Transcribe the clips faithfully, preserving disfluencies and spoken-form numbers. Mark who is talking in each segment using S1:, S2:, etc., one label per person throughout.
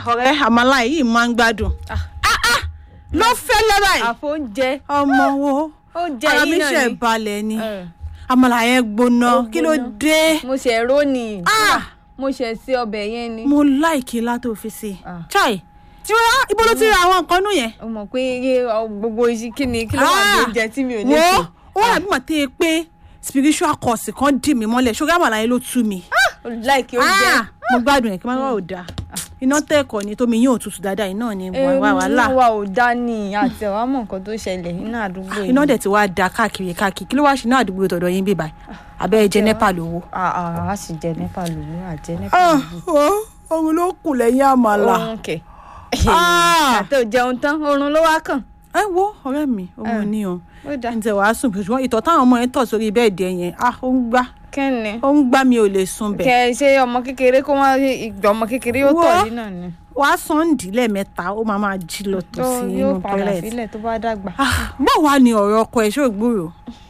S1: ọ̀rẹ́ àmàlà yìí máa ń gbádùn ló fẹ́ lẹ́rà yìí
S2: àfóúnjẹ
S1: ọmọ wo
S2: oúnjẹ
S1: ara mi
S2: yìí náà
S1: ṣe
S2: ni
S1: balẹ̀ ni àmàlà yẹn gbóná kí ló dé
S2: mo ṣe rò ní mo ṣe sí ọbẹ̀ yẹn ni
S1: mo láìkí látò fi sí chai tí wọ́n ibo ló ti ra àwọn nǹkan nù yẹn.
S2: o mọ̀ pé gbogbo iṣẹ́ kí ni kí ló wà ní oúnjẹ tí mi ò ní
S1: sè. wo ó wà bí mà tẹ́ ẹ pé spiritual course kan dì mí mọ́lẹ̀ ṣọ́gá àmàlà yẹn ló tú mi.
S2: láìkí oúnjẹ
S1: mo gbádùn ẹ̀ kí n má wà ó dáa iná tẹ́ẹ̀kọ́ ni tómi yóò tutù dáadáa iná ni wàhálà.
S2: iná wa ò dá ní àti ẹ̀wà mọ̀ nǹkan tó ṣẹlẹ̀ iná àdúgbò yìí.
S1: iná dẹ̀ ti wá da káàkiri káàkiri kí ló wá ṣe iná àdúgbò tọ̀dọ̀ yín bíbá abẹ́ ẹ jẹ nẹ́pà lówó.
S2: a sì jẹ nẹ́pà lówó àjẹ nẹ́pà lówó.
S1: oorun ló kù lẹ́yìn àmàlà.
S2: oorun kẹ̀ àti òjẹun tán oorun ló wá kàn.
S1: ẹ wo ọ̀rẹ́ mi oorun ni o n tẹ wàá sùn ṣùgbọ́n ìtọ̀ táwọn ọmọ yẹn tọ̀ sórí bẹ́ẹ̀dì yẹn ó ń gbá
S2: kẹ́ni
S1: ó ń gbá mi ò lè sùn bẹ́ẹ̀.
S2: kẹ ṣe ọmọ kékeré kó wọn ìgbà ọmọ kékeré yóò tọ̀ yìí náà ni.
S1: wàá sọ́ǹdì lẹ́ẹ̀mẹ́ta ó máa máa jí lọ tó sí inú
S2: yóò padà
S1: toilet.
S2: sílẹ̀ tó bá dàgbà.
S1: bó wàá ní ọ̀rọ̀ ọkọ ẹ̀ ṣó gbúrò.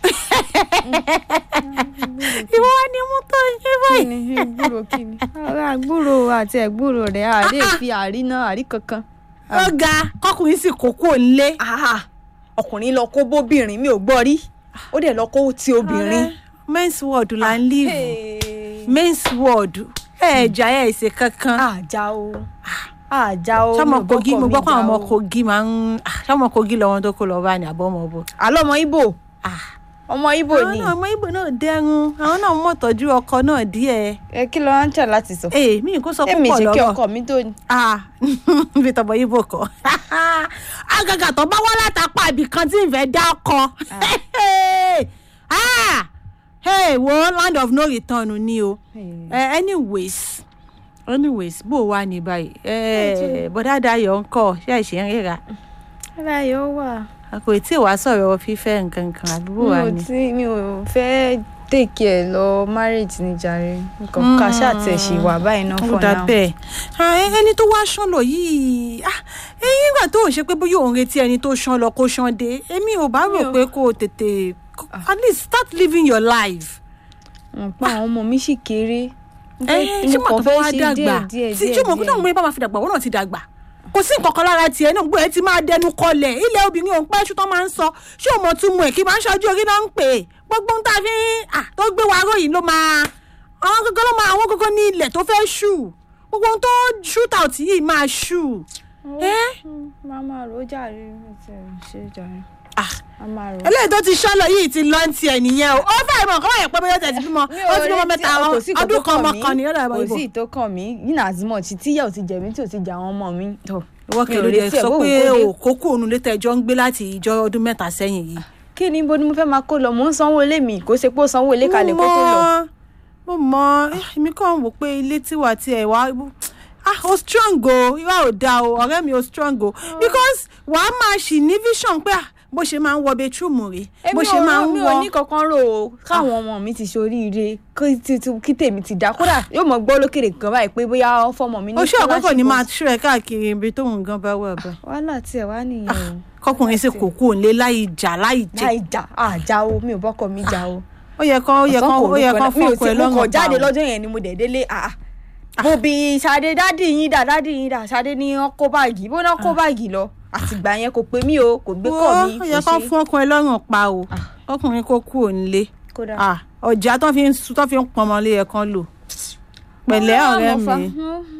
S1: ìwọ wá ní mú tó yé báyìí.
S2: kíni gbúrò kíni àgbúrò àti ẹ̀gbúrò rẹ̀ àrí èfi àríná àrí kankan.
S1: ó ga kọkùnrin sì kókó ńlé.
S2: ọkùnrin lọ kó bóbìnrin mi ò gbọ́ rí ó dẹ̀ lọ kó ti obìnrin.
S1: men's ward la ń live men's ward ẹ jà ẹ ṣe kankan.
S2: àjà o àjà o
S1: sọmọ Kogi mo gbọ́ pé àwọn ọmọ Kogi máa ń sọmọ Kogi lọ́wọ́ tó kó lọ bá ní àbọ̀ ọmọ ọbọ.
S2: àlọ́ ọmọ Ìgbò ọmọ Ìgbò ni.
S1: àwọn ọmọ Ìgbò náà dẹrun àwọn náà mọ̀ tọ́jú ọkọ náà díẹ̀.
S2: ẹ kí ló ń ṣe láti sọ.
S1: ee mi kò sọ púpọ̀ lọ́rọ̀
S2: èmi ṣe kí ọkọ mi tó ní.
S1: bí tọmọ Ìgbò kọ àgàgà tó bá wá látàpá ibì kan tí ń fẹ́ dá ọkọ. hey wo land of no return ni o. uh, anyways anyways bó wà ní báyìí bọ́dá Dayọ̀ ń kọ́ ṣe é ṣe ń ríra.
S2: Dayọ̀ wà.
S1: kò tí ì wá sọ̀rọ̀ fífẹ́ nǹkan kan àdúgbò wa ni.
S2: mi ò fẹ́ take ẹ̀ lọ marriage ní jàre nǹkan kàṣà àti ẹ̀ṣì wà báyìí náà fọ́ náà.
S1: ó dà bẹ́ẹ̀ ẹni tó wá ṣán lọ yìí ẹ̀yìn ìgbà tó ń ṣe pé bóyá òun retí ẹni tó ṣán lọ kó ṣán dé èmi ò bá rò pé kó tètè at least start living your life.
S2: ọ̀pọ̀ àwọn ọmọ mi sì kéré.
S1: ẹ ṣé mo kàn fẹ́ dàgbà tí tí mo kí náà mo bá máa fi dàgbà òun náà ti dàgbà kò sí nǹkan kan lára tiẹ̀ náà gbọ́ ẹ ti máa dẹnu kọlẹ̀ ilẹ̀ obìnrin òun pẹ́ ṣú tó máa ń sọ ṣé o mọ̀ tún mu ẹ̀ kí máa ń ṣojú orí náà ń pè é gbogbo ń tàbí tó gbé wa ròyìn ló máa àwọn gógó ló máa àwọn gógó ní ilẹ̀ tó fẹ́ ṣù gbogbo ohun tó shoot out yìí máa ṣù.
S2: máa máa rò ó jàre ṣe jàre.
S1: eléyìí tó ti ṣọ́lọ̀ yìí ti lọ ti ẹ̀ nìyẹn o ó fẹ́ mọ̀ kọ́ wọ́n yẹn pé bóyá tẹ̀ ti bímọ ó ti bímọ mẹ́ta ọdún kan ọmọ kan ní ọ̀dọ̀ ìbò.
S2: kò sí tó kàn mí yìnyín àzìmọ̀ tí tíyà ò ti jẹ̀mí tí ò ti jà àwọn ọmọ mi.
S1: ìwọ kẹlẹ lè sọ pé òkókó òun létẹ ẹjọ ń gbé láti ìjọ ọdún mẹ́ta sẹ́yìn yìí.
S2: kí ni ibo ni mo fẹ́ máa kó lọ mò ń sanwó ilé mi kò ṣe pé ó sanwó ilé kalẹ̀ kó tó lọ.
S1: mo mọ èmi kàn wò pé ilé tiwa tiẹ̀ wá ah o strong o ìwà ò dáa o ọ̀rẹ́ mi o strong o because wàá máa ṣì ní vision pé bó ṣe máa ń wọ bedroom rè bó ṣe máa ń wọ.
S2: mi ò ní kankan rò ó káwọn ọmọ mi ti ṣoríire kí tèmi ti dá kódà yóò mọ gbọ́ lókèrè kan báyìí pé bóyá fọmọ mi ní.
S1: oṣù àkọ́kọ́ ni máa ṣú ẹ káàkiri ibi tóun gan bá wà bá.
S2: wàhálà tiẹ̀ wá nìyẹn o.
S1: kọkùnrin sì kò kú òǹlé láì jà láì jẹ.
S2: láì jà àjà o mi ò bọ́kọ mi jà o.
S1: ó yẹ kán ó yẹ kán ó yẹ kán fọkọ ẹ lọ́rùn pa o.
S2: mi ò tí mo kàn jáde lọ́jọ́ yẹn ni mo dẹ̀ délé mo bi Ṣadé dádì yín dà dádì yín dà Ṣadé ní wọn kó báàgì bó náà kó báàgì lọ àtìgbà yẹn kò pé mí o kò gbé kọ́ mi.
S1: ó yẹ kán fún ọkùnrin lọ́rùn pa o ọkùnrin kò kú òǹlé ọjà tó fi ń tó fi ń pọnmọlé ẹ kan lò pẹ̀lẹ́ ọ̀rẹ́ mi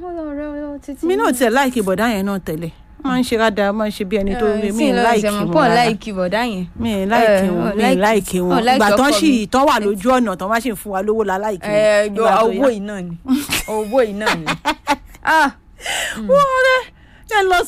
S1: mi náà tiẹ̀ láìkí bọ̀dá yẹn náà tẹ́lẹ̀ máa ń ṣe rádà máa ń ṣe bí ẹni tó rí mi láìkí wọn
S2: pọ̀ láìkí bọ̀dá yẹn.
S1: mi láìkí wọn mi láìkí wọn ìgbà tán sì tán wà lójú ọ̀nà tán wá sì ń fún wa lówó la láìkí wọn.
S2: owó iná ni owó iná ni.
S1: wọ́n rẹ̀ ẹ lọ